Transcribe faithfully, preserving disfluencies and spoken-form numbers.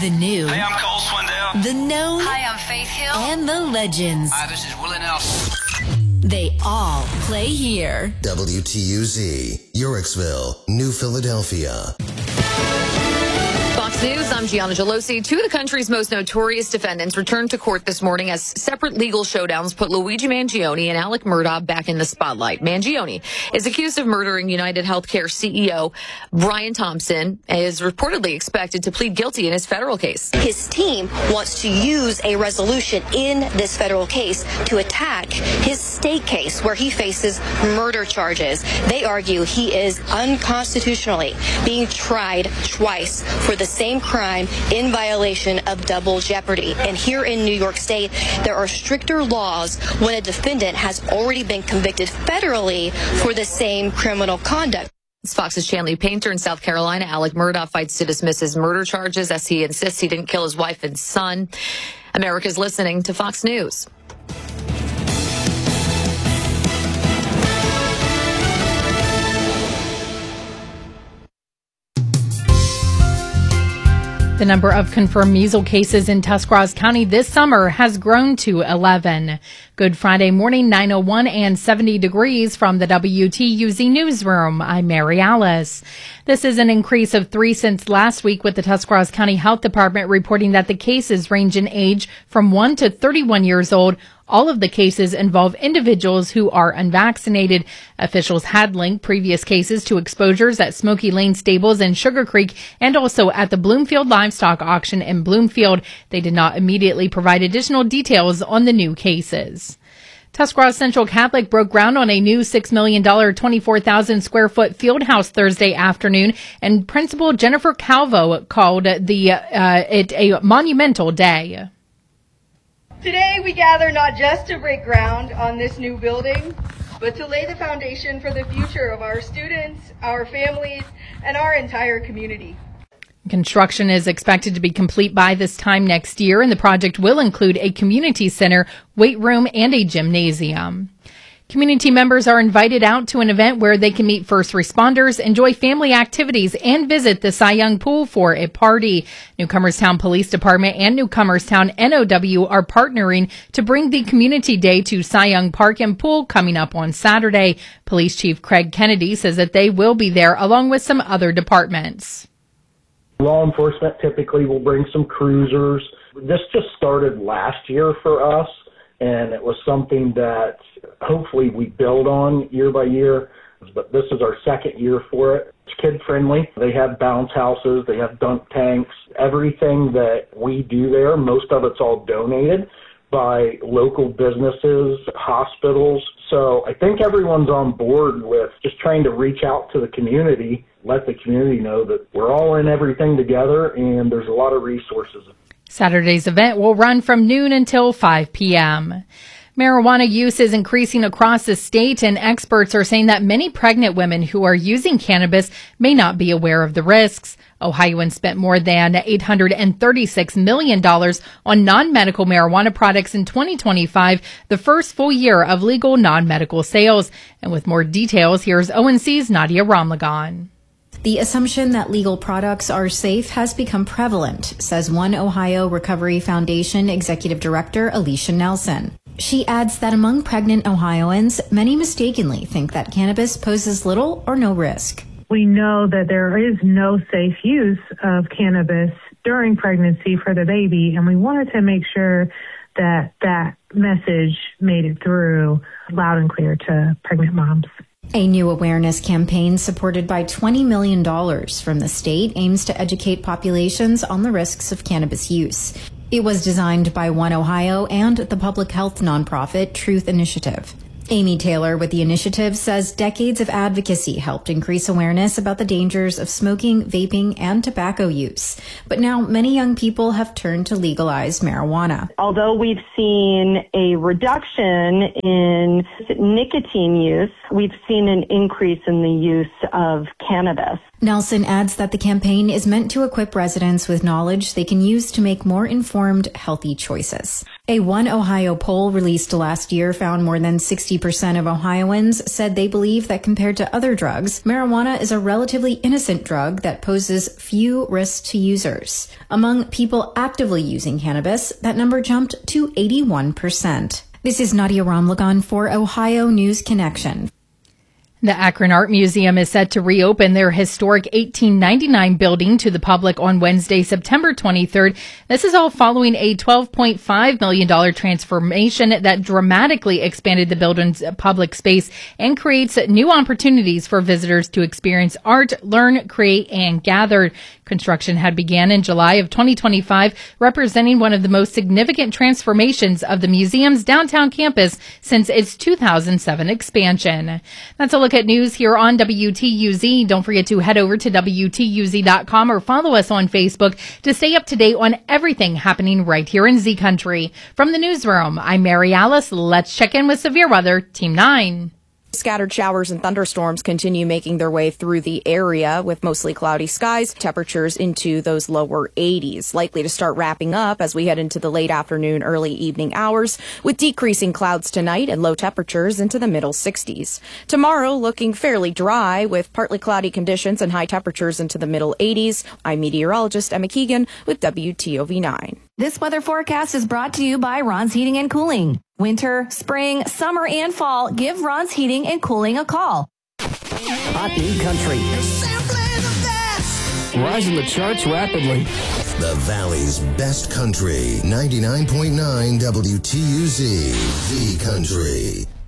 The new. Hey, I'm Cole Swindell. The known. Hi, I'm Faith Hill. And the legends. Hi, this is Willie Nelson. They all play here. W T U Z, Yorksville, New Philadelphia. Fox News, I'm Gianna Gelosi. Two of the country's most notorious defendants returned to court this morning as separate legal showdowns put Luigi Mangione and Alec Murdaugh back in the spotlight. Mangione is accused of murdering United Healthcare C E O Brian Thompson and is reportedly expected to plead guilty in his federal case. His team wants to use a resolution in this federal case to attack his state case where he faces murder charges. They argue he is unconstitutionally being tried twice for the same crime in violation of double jeopardy. And here in New York State, there are stricter laws when a defendant has already been convicted federally for the same criminal conduct. It's Fox's Chanley Painter in South Carolina. Alec Murdaugh fights to dismiss his murder charges as he insists he didn't kill his wife and son. America's listening to Fox News. The number of confirmed measles cases in Tuscarawas County this summer has grown to eleven. Good Friday morning, nine oh one and seventy degrees from the W T U Z newsroom. I'm Mary Alice. This is an increase of three since last week, with the Tuscarawas County Health Department reporting that the cases range in age from one to thirty-one years old. All of the cases involve individuals who are unvaccinated. Officials had linked previous cases to exposures at Smoky Lane Stables in Sugar Creek and also at the Bloomfield Livestock Auction in Bloomfield. They did not immediately provide additional details on the new cases. Tuscarawas Central Catholic broke ground on a new six million dollars, twenty-four thousand square foot field house Thursday afternoon, and Principal Jennifer Calvo called the uh, it a monumental day. Today we gather not just to break ground on this new building, but to lay the foundation for the future of our students, our families, and our entire community. Construction is expected to be complete by this time next year, and the project will include a community center, weight room, and a gymnasium. Community members are invited out to an event where they can meet first responders, enjoy family activities, and visit the Cy Young Pool for a party. Newcomerstown Police Department and Newcomerstown N O W are partnering to bring the Community Day to Cy Young Park and Pool coming up on Saturday. Police Chief Craig Kennedy says that they will be there along with some other departments. Law enforcement typically will bring some cruisers. This just started last year for us, and it was something that hopefully we build on year by year, but this is our second year for it. It's kid-friendly. They have bounce houses. They have dunk tanks. Everything that we do there, most of it's all donated by local businesses, hospitals. So I think everyone's on board with just trying to reach out to the community, let the community know that we're all in everything together, and there's a lot of resources. Saturday's event will run from noon until five p.m. Marijuana use is increasing across the state, and experts are saying that many pregnant women who are using cannabis may not be aware of the risks. Ohioans spent more than eight hundred thirty-six million dollars on non-medical marijuana products in twenty twenty-five, the first full year of legal non-medical sales. And with more details, here's O N C's Nadia Ramlagan. The assumption that legal products are safe has become prevalent, says One Ohio Recovery Foundation Executive Director Alicia Nelson. She adds that among pregnant Ohioans, many mistakenly think that cannabis poses little or no risk. We know that there is no safe use of cannabis during pregnancy for the baby, and we wanted to make sure that that message made it through loud and clear to pregnant moms. A new awareness campaign supported by twenty million dollars from the state aims to educate populations on the risks of cannabis use. It was designed by One Ohio and the public health nonprofit Truth Initiative. Amy Taylor with the initiative says decades of advocacy helped increase awareness about the dangers of smoking, vaping, and tobacco use. But now many young people have turned to legalize marijuana. Although we've seen a reduction in nicotine use, we've seen an increase in the use of cannabis. Nelson adds that the campaign is meant to equip residents with knowledge they can use to make more informed, healthy choices. A One Ohio poll released last year found more than sixty percent of Ohioans said they believe that compared to other drugs, marijuana is a relatively innocent drug that poses few risks to users. Among people actively using cannabis, that number jumped to eighty-one percent. This is Nadia Ramlagan for Ohio News Connection. The Akron Art Museum is set to reopen their historic eighteen ninety-nine building to the public on Wednesday, September twenty-third. This is all following a twelve point five million dollars transformation that dramatically expanded the building's public space and creates new opportunities for visitors to experience art, learn, create, and gather. Construction had began in July of twenty twenty-five, representing one of the most significant transformations of the museum's downtown campus since its two thousand seven expansion. That's a look at news here on W T U Z. Don't forget to head over to W T U Z dot com or follow us on Facebook to stay up to date on everything happening right here in Z Country. From the newsroom, I'm Mary Alice. Let's check in with severe weather, Team nine. Scattered showers and thunderstorms continue making their way through the area with mostly cloudy skies, temperatures into those lower eighties, likely to start wrapping up as we head into the late afternoon, early evening hours, with decreasing clouds tonight and low temperatures into the middle sixties. Tomorrow looking fairly dry with partly cloudy conditions and high temperatures into the middle eighties. I'm meteorologist Emma Keegan with W T O V nine. This weather forecast is brought to you by Ron's Heating and Cooling. Winter, spring, summer, and fall, give Ron's Heating and Cooling a call. Hot new country. Rising the charts rapidly. The Valley's best country. ninety-nine point nine W T U Z. Z Country.